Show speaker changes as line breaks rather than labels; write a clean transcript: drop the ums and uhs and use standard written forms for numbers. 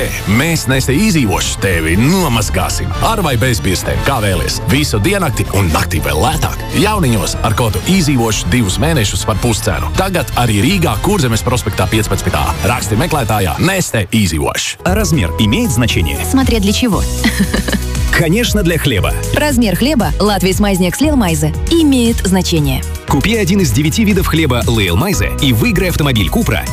mēs Neste izdzīvoši tevi nomazgāsim. Ar vai bez pirkstiem, kā vēlies. Visu diennakti un naktī vēl lētāk. Jauniņos ar kodu izdzīvoši 2 mēnešus par puscenu. Tagad arī Rīgā Kurzemes prospektā 15. Raksti meklētājā Neste izdzīvoši.
Размер имеет значение?
Смотря для чего.
Конечно, для хлеба.
Размер хлеба Латвийс Майзнекс Лейлмайзе имеет значение.
Купи один из 9 видов хлеба Лейлмайзе и выиграй автомобиль Купра